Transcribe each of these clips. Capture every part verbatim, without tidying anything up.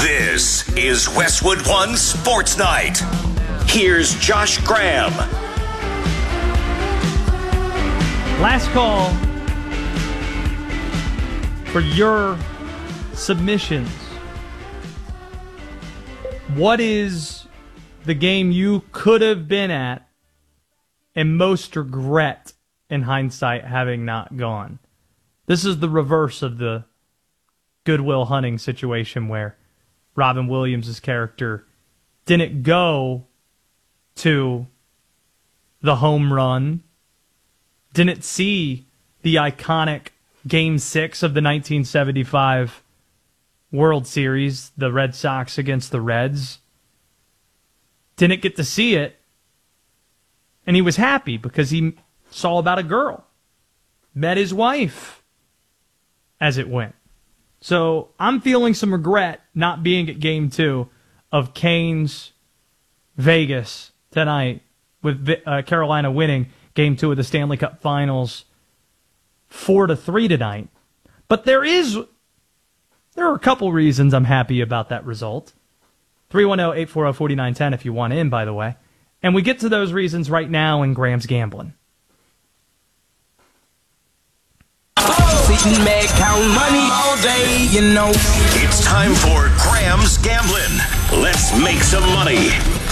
This is Westwood One Sports Night. Here's Josh Graham. Last call for your submissions. What is the game you could have been at and most regret in hindsight having not gone? This is the reverse of the Good Will Hunting situation where Robin Williams' character didn't go to the home run, didn't see the iconic Game six of the nineteen seventy-five World Series, the Red Sox against the Reds. Didn't get to see it, and he was happy because he saw about a girl, met his wife as it went. So I'm feeling some regret not being at Game two of Canes Vegas tonight with uh, Carolina winning Game two of the Stanley Cup Finals four to three tonight. But there is there are a couple reasons I'm happy about that result. three one zero, eight four zero, four nine one zero if you want in, by the way. And we get to those reasons right now in Graham's Gambling. Sitting back, count money all day, you know. It's time for Graham's Gambling. Let's make some money.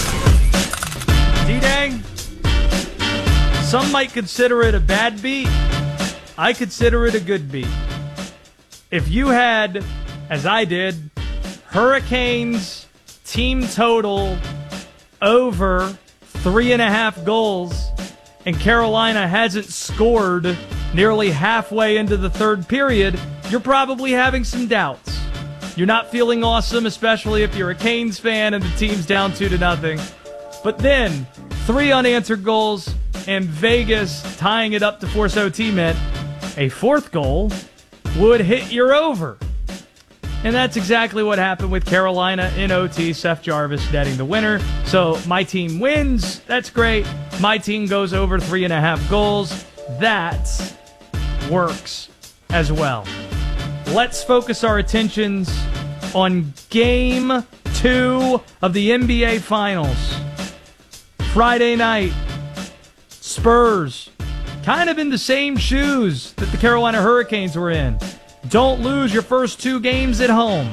D-Dang, some might consider it a bad beat. I consider it a good beat. If you had, as I did, Hurricanes team total over three and a half goals, and Carolina hasn't scored nearly halfway into the third period, you're probably having some doubts. You're not feeling awesome, especially if you're a Canes fan and the team's down two to nothing. But then, three unanswered goals and Vegas tying it up to force O T meant a fourth goal would hit your over. And that's exactly what happened with Carolina in O T. Seth Jarvis netting the winner. So my team wins. That's great. My team goes over three and a half goals. That works as well. Let's focus our attentions on Game two of the N B A Finals. Friday night, Spurs, kind of in the same shoes that the Carolina Hurricanes were in. Don't lose your first two games at home.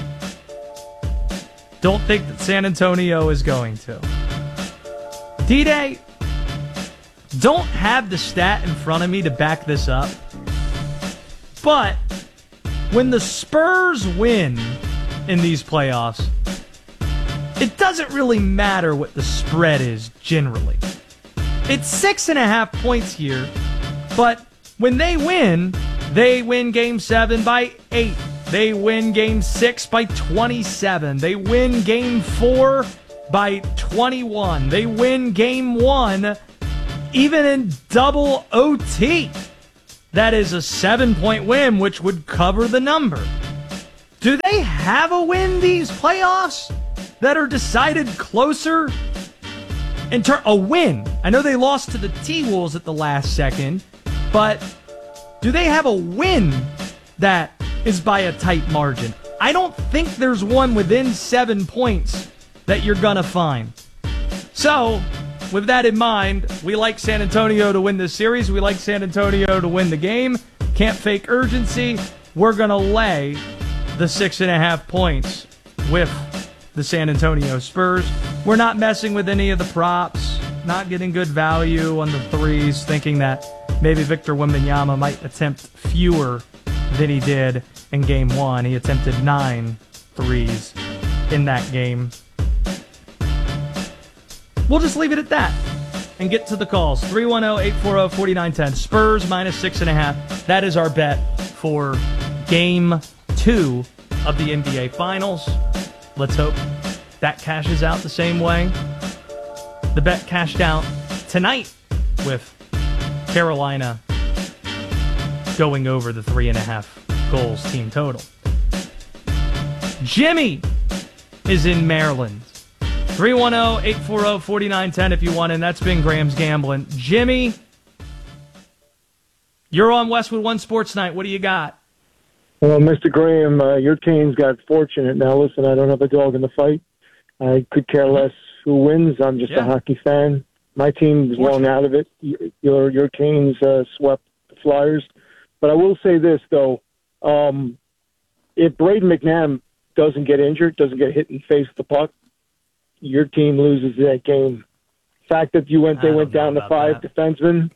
Don't think that San Antonio is going to. D-Day, don't have the stat in front of me to back this up, but when the Spurs win in these playoffs, it doesn't really matter what the spread is generally. It's six and a half points here, but when they win, they win Game seven by eight. They win Game six by twenty-seven. They win Game four by twenty-one. They win Game one even in double O T. That is a seven-point win, which would cover the number. Do they have a win these playoffs that are decided closer? In ter- a win. I know they lost to the T-Wolves at the last second, but do they have a win that is by a tight margin? I don't think there's one within seven points that you're going to find. So, with that in mind, we like San Antonio to win this series. We like San Antonio to win the game. Can't fake urgency. We're going to lay the six and a half points with the San Antonio Spurs. We're not messing with any of the props, not getting good value on the threes, thinking that maybe Victor Wembanyama might attempt fewer than he did in Game one. He attempted nine threes in that game. We'll just leave it at that and get to the calls. three one zero, eight four zero, four nine one zero. Spurs minus six and a half. That is our bet for Game two of the N B A Finals. Let's hope that cashes out the same way the bet cashed out tonight with Carolina going over the three and a half goals team total. Jimmy is in Maryland. three one zero, eight four zero, four nine one zero if you want, and that's been Graham's Gambling. Jimmy, you're on Westwood One Sports Night. What do you got? Well, Mister Graham, uh, your team's got fortunate. Now, listen, I don't have a dog in the fight. I could care less who wins. I'm just Yeah. a hockey fan. My team's long out of it. Your your Canes uh, swept the Flyers. But I will say this, though. Um, if Braden McNabb doesn't get injured, doesn't get hit in the face with the puck, your team loses that game. The fact that you went, they I went don't down know to about five that. defensemen,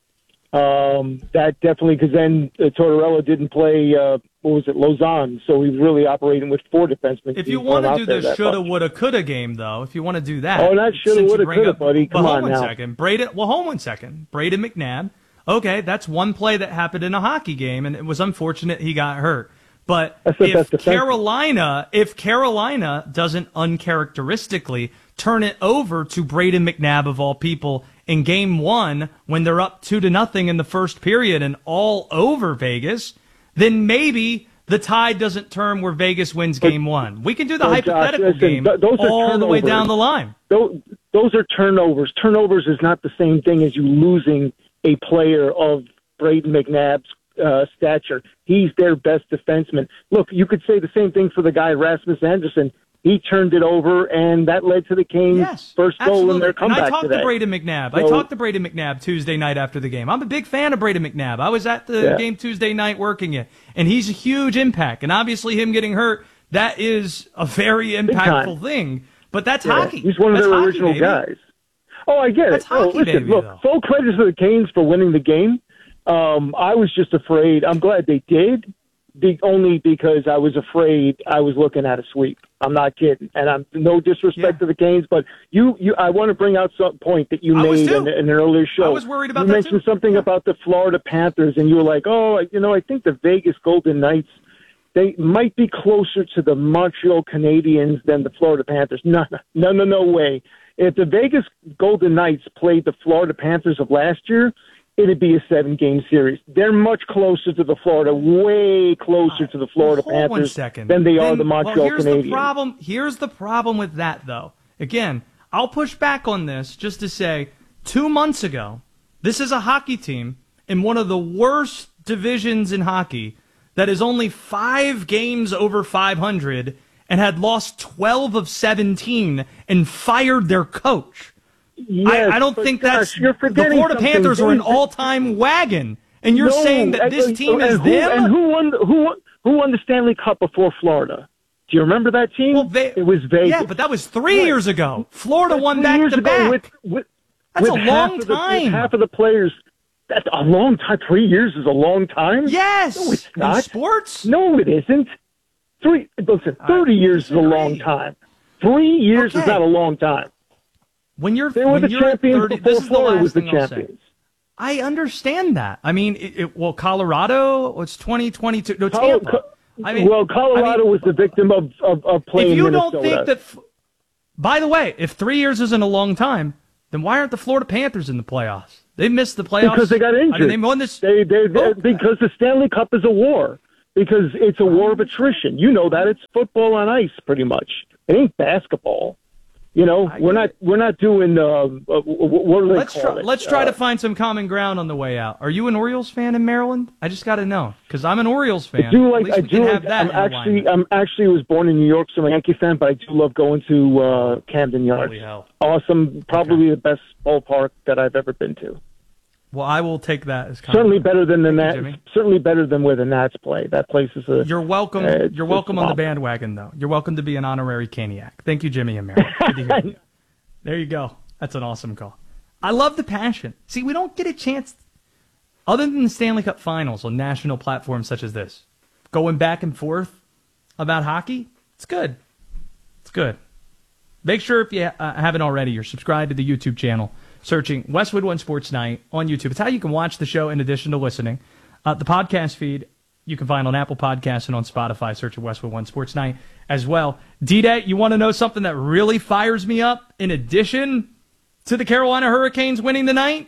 um, that definitely, because then uh, Tortorella didn't play, uh, what was it, Lausanne, so he was really operating with four defensemen. If He you wasn't want to out do there the that shoulda, much. woulda, coulda game, though, if you want to do that. Oh, not shoulda, since you woulda, bring coulda, up- buddy. But Come hold on one now. second. Braden, well, hold one second. Braden McNabb. Okay, that's one play that happened in a hockey game, and it was unfortunate he got hurt. But That's the if best defense. Carolina, if Carolina doesn't uncharacteristically turn it over to Braden McNabb of all people in game one when they're up two to nothing in the first period and all over Vegas, then maybe the tide doesn't turn where Vegas wins game one. We can do the But, Josh, hypothetical listen, game th- those are all the way turnovers. down the line. Those, those are turnovers. Turnovers is not the same thing as you losing a player of Braden McNabb's uh, stature. He's their best defenseman. Look, you could say the same thing for the guy Rasmus Anderson. He turned it over, and that led to the Canes' Yes, first goal absolutely. in their And comeback I talked today. to Braden McNabb. I So- talked to Braden McNabb Tuesday night after the game. I'm a big fan of Braden McNabb. I was at the Yeah. game Tuesday night working it, and he's a huge impact. And obviously, him getting hurt, that is a very time. impactful thing. But that's Yeah, hockey. He's one of That's their hockey, original baby. guys. Oh, I get That's it. Oh, hockey, listen, baby, look, though. full credit to the Canes for winning the game. Um, I was just afraid. I'm glad they did, be, only because I was afraid I was looking at a sweep. I'm not kidding, and I'm no disrespect Yeah. to the Canes, but you, you, I want to bring out some point that you I was made too. in, in an earlier show. I was worried about you that, mentioned too. something Yeah. about the Florida Panthers, and you were like, "Oh, you know, I think the Vegas Golden Knights." They might be closer to the Montreal Canadiens than the Florida Panthers. No, no, no, no way. If the Vegas Golden Knights played the Florida Panthers of last year, it'd be a seven-game series. They're much closer to the Florida, way closer to the Florida Hold one Panthers second. than they are Then- the Montreal well, here's Canadiens. The problem, here's the problem with that, though. Again, I'll push back on this just to say, two months ago, this is a hockey team in one of the worst divisions in hockey that is only five games over five hundred and had lost twelve of seventeen and fired their coach. Yes, I, I don't but think Josh, that's you're the forgetting Florida something. Panthers are an They- all-time wagon, and you're No, saying that this and- team and is who, them. And who won? Who won? Who won the Stanley Cup before Florida? Do you remember that team? Well, they- it was Vegas. Yeah, but that was three Right. years ago. Florida But won three back years to ago back. With, with, That's with a half long of the, with time. half of the players. That's a long time. Three years is a long time. Yes. No, it's In not. sports? No, it isn't. Three. Listen, thirty years is a long disagree. time. Three years is Okay. not a long time. When you're They were when the you're at champions thirty, before this is the Florida last was the thing I'll say. champions. I understand that. I mean, it, it, well, Colorado, it's twenty twenty-two. No, Col- Tampa. Co- I mean, well, Colorado I mean, was the victim of, of, of playing If you Minnesota. don't think that, f- by the way, if three years isn't a long time, then why aren't the Florida Panthers in the playoffs? They missed the playoffs Because they got injured. I mean, they won this. They, they, they, Oh. because the Stanley Cup is a war. Because it's a war of attrition. You know that. It's football on ice, pretty much. It ain't basketball. You know, I we're get not it. we're not doing uh, uh, what do they Let's call try. it? Let's try Uh, to find some common ground on the way out. Are you an Orioles fan in Maryland? I just got to know because I'm an Orioles fan. I do At like. least I we do can like. have that I'm in actually. alignment. I'm actually was born in New York, so I'm a Yankee fan. But I do love going to uh, Camden Yards. Holy hell. Awesome. Probably the best ballpark that I've ever been to. Well, I will take that as common Certainly ground. better than the Thank you, Nats. Jimmy. Certainly better than where the Nats play. That place is a. You're welcome. Uh, it's- You're welcome it's on the awful. bandwagon, though. You're welcome to be an honorary Caniac. Thank you, Jimmy and Mary. Good to hear from you. There you go. That's an awesome call. I love the passion. See, we don't get a chance, other than the Stanley Cup Finals on national platforms such as this, going back and forth about hockey. It's good. It's good. Make sure if you uh, haven't already, you're subscribed to the YouTube channel, searching Westwood One Sports Night on YouTube. It's how you can watch the show in addition to listening. Uh, the podcast feed you can find on Apple Podcasts and on Spotify. Search at Westwood One Sports Night as well. D-Day, you want to know something that really fires me up in addition to the Carolina Hurricanes winning tonight?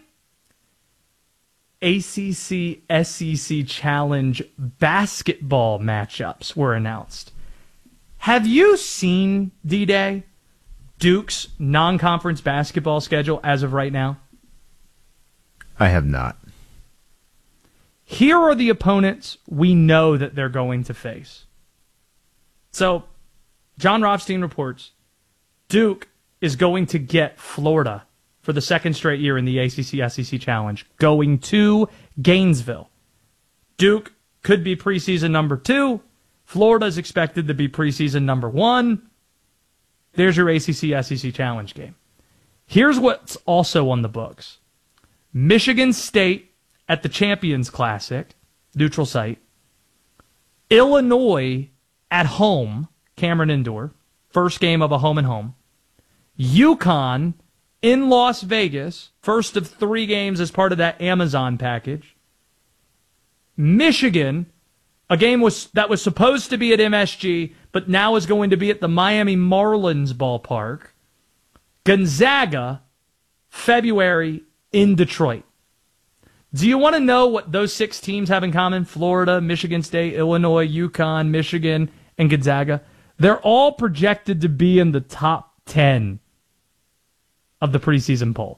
A C C S E C Challenge basketball matchups were announced. Have you seen, D-Day, Duke's non-conference basketball schedule as of right now? I have not. Here are the opponents we know that they're going to face. So, John Rothstein reports Duke is going to get Florida for the second straight year in the A C C S E C Challenge, going to Gainesville. Duke could be preseason number two. Florida is expected to be preseason number one. There's your A C C S E C Challenge game. Here's what's also on the books. Michigan State at the Champions Classic, neutral site. Illinois at home, Cameron Indoor, first game of a home and home. UConn in Las Vegas, first of three games as part of that Amazon package. Michigan, a game was that was supposed to be at M S G, but now is going to be at the Miami Marlins ballpark. Gonzaga, February in Detroit. Do you want to know what those six teams have in common? Florida, Michigan State, Illinois, UConn, Michigan, and Gonzaga. They're all projected to be in the top ten of the preseason poll.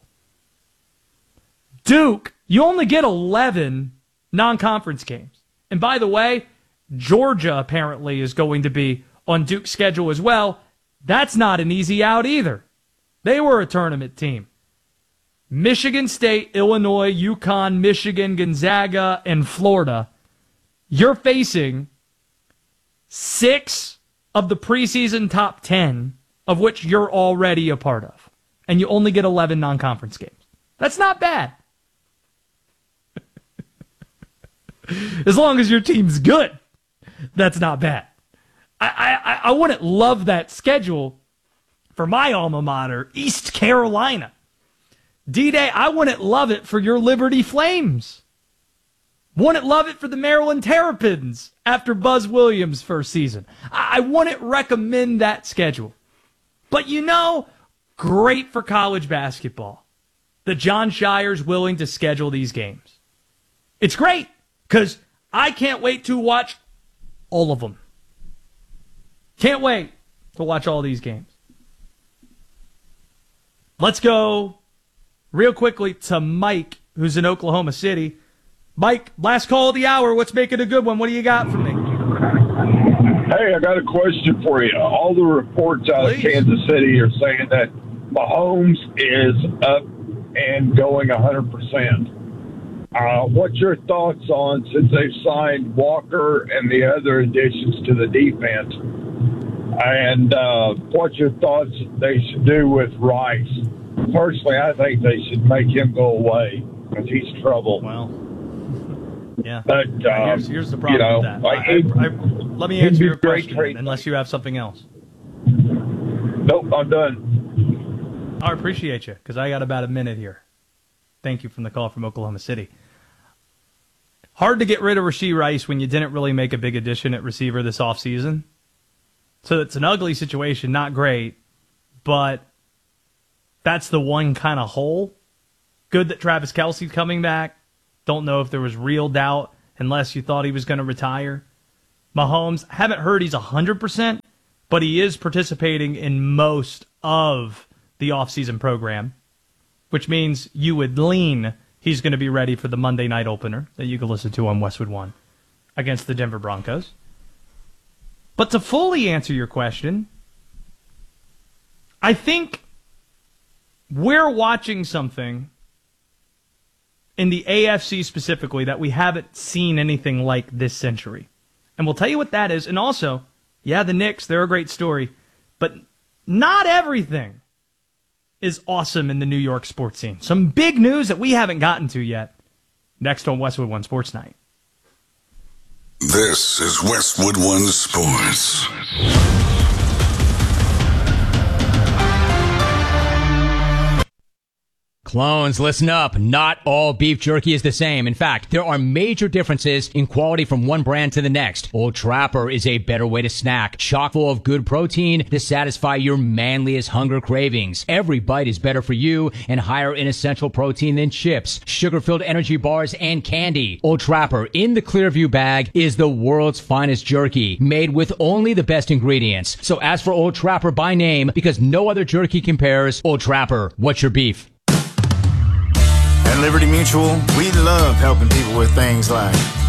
Duke, you only get eleven non-conference games. And by the way, Georgia apparently is going to be on Duke's schedule as well. That's not an easy out either. They were a tournament team. Michigan State, Illinois, UConn, Michigan, Gonzaga, and Florida. You're facing six of the preseason top ten, of which you're already a part of. And you only get eleven non-conference games. That's not bad. As long as your team's good, that's not bad. I, I, I wouldn't love that schedule for my alma mater, East Carolina. D-Day, I wouldn't love it for your Liberty Flames. Wouldn't love it for the Maryland Terrapins after Buzz Williams' first season. I, I wouldn't recommend that schedule. But you know, great for college basketball that John Shire's willing to schedule these games. It's great because I can't wait to watch all of them. Can't wait to watch all these games. Let's go real quickly to Mike, who's in Oklahoma City. Mike, last call of the hour. Let's make it a good one. What do you got for me? Hey, I got a question for you. All the reports out Please. of Kansas City are saying that Mahomes is up and going one hundred percent. Uh, what's your thoughts on, since they've signed Walker and the other additions to the defense, and uh, what's your thoughts they should do with Rice? Personally, I think they should make him go away because he's trouble. Well, yeah. But um, here's, here's the problem you know, with that. like, I, I, I, let me answer your great question, trade. unless you have something else. Nope, I'm done. I appreciate you, because I got about a minute here. Thank you from the call from Oklahoma City. Hard to get rid of Rashee Rice when you didn't really make a big addition at receiver this offseason. So it's an ugly situation, not great, but that's the one kind of hole. Good that Travis Kelce's coming back. Don't know if there was real doubt unless you thought he was going to retire. Mahomes, haven't heard he's one hundred percent, but he is participating in most of the offseason program, which means you would lean he's going to be ready for the Monday night opener that you can listen to on Westwood One against the Denver Broncos. But to fully answer your question, I think we're watching something in the A F C specifically that we haven't seen anything like this century. And we'll tell you what that is. And also, yeah, the Knicks, they're a great story, but not everything is awesome in the New York sports scene. Some big news that we haven't gotten to yet. Next on Westwood One Sports Night. This is Westwood One Sports. Clones, listen up. Not all beef jerky is the same. In fact, there are major differences in quality from one brand to the next. Old Trapper is a better way to snack, chock full of good protein to satisfy your manliest hunger cravings. Every bite is better for you and higher in essential protein than chips, sugar-filled energy bars, and candy. Old Trapper in the Clearview bag is the world's finest jerky, made with only the best ingredients. So ask for Old Trapper by name because no other jerky compares. Old Trapper, what's your beef? At Liberty Mutual, we love helping people with things like